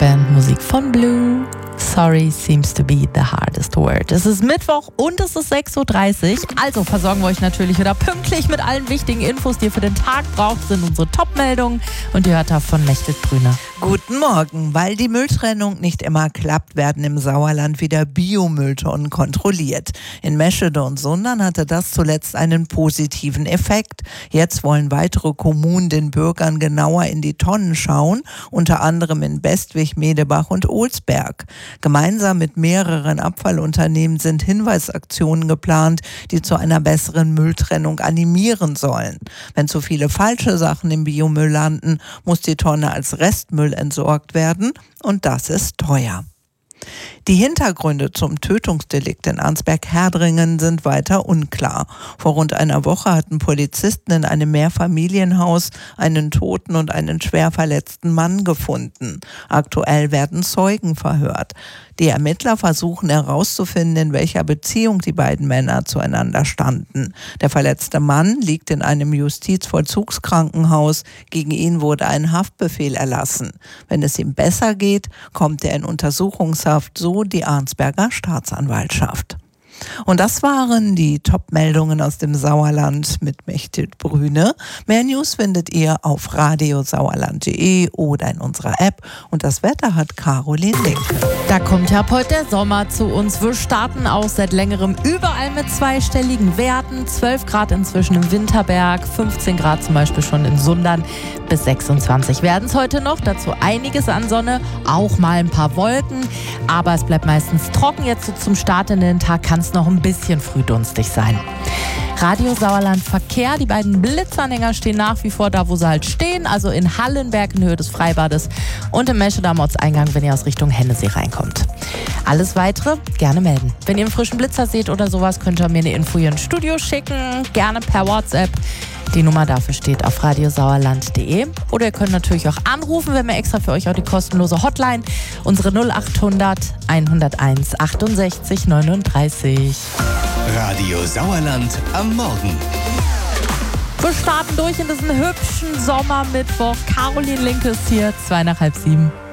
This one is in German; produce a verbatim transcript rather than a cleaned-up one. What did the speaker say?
Bandmusik von Blue. Sorry seems to be the hardest word. Es ist Mittwoch und es ist sechs Uhr dreißig. Also versorgen wir euch natürlich wieder pünktlich mit allen wichtigen Infos, die ihr für den Tag braucht, sind unsere Top-Meldungen. Und ihr hört da von Mechtet Brüner. Guten Morgen. Weil die Mülltrennung nicht immer klappt, werden im Sauerland wieder Biomülltonnen kontrolliert. In Meschede und Sundern hatte das zuletzt einen positiven Effekt. Jetzt wollen weitere Kommunen den Bürgern genauer in die Tonnen schauen, unter anderem in Bestwig, Medebach und Olsberg. Gemeinsam mit mehreren Abfallunternehmen sind Hinweisaktionen geplant, die zu einer besseren Mülltrennung animieren sollen. Wenn zu viele falsche Sachen im Biomüll landen, muss die Tonne als Restmüll entsorgt werden und das ist teuer. Die Hintergründe zum Tötungsdelikt in Arnsberg-Herdringen sind weiter unklar. Vor rund einer Woche hatten Polizisten in einem Mehrfamilienhaus einen toten und einen schwer verletzten Mann gefunden. Aktuell werden Zeugen verhört. Die Ermittler versuchen herauszufinden, in welcher Beziehung die beiden Männer zueinander standen. Der verletzte Mann liegt in einem Justizvollzugskrankenhaus. Gegen ihn wurde ein Haftbefehl erlassen. Wenn es ihm besser geht, kommt er in Untersuchungshaft, so die Arnsberger Staatsanwaltschaft. Und das waren die Top-Meldungen aus dem Sauerland mit Mechtet Brüne. Mehr News findet ihr auf radiosauerland punkt de oder in unserer App. Und das Wetter hat Caroline Linke. Da kommt ja ab heute der Sommer zu uns. Wir starten auch seit längerem überall mit zweistelligen Werten. zwölf Grad inzwischen im Winterberg, fünfzehn Grad zum Beispiel schon in Sundern, bis sechsundzwanzig werden es heute noch. Dazu einiges an Sonne, auch mal ein paar Wolken. Aber es bleibt meistens trocken. Jetzt so zum Start in den Tag kann es noch ein bisschen frühdunstig sein. Radio Sauerland Verkehr, die beiden Blitzanhänger stehen nach wie vor da, wo sie halt stehen, also in Hallenberg in Höhe des Freibades und im Mescheder Ortseingang, wenn ihr aus Richtung Hennesee reinkommt. Alles Weitere gerne melden. Wenn ihr einen frischen Blitzer seht oder sowas, könnt ihr mir eine Info hier ins Studio schicken, gerne per WhatsApp. Die Nummer dafür steht auf radiosauerland punkt de. Oder ihr könnt natürlich auch anrufen. Wir haben ja extra für euch auch die kostenlose Hotline. Unsere null achthundert hunderteins achtundsechzig neununddreißig. Radio Sauerland am Morgen. Wir starten durch in diesen hübschen Sommermittwoch. Caroline Linke ist hier, zwei nach halb sieben.